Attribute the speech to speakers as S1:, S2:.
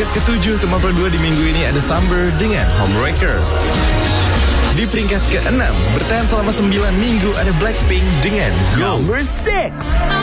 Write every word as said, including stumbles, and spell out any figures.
S1: ketujuh ke nomor dua di minggu ini ada Summer dengan Homewrecker. Di peringkat keenam, bertahan selama sembilan minggu ada Blackpink dengan Go.
S2: Number six.